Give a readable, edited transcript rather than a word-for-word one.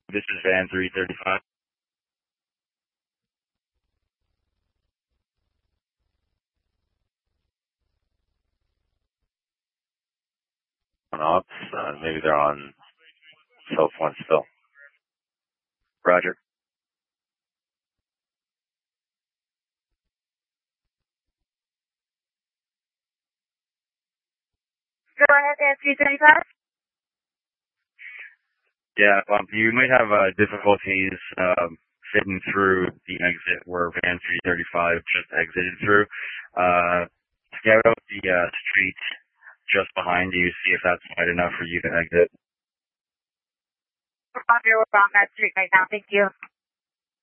This is Van 335. On ops, maybe they're on South 1 still. Roger. Go ahead, Van 335. Yeah, you might have difficulties fitting through the exit where Van 335 just exited through. Scout out the street just behind you, see if that's wide enough for you to exit. We're on that street right now. Thank you.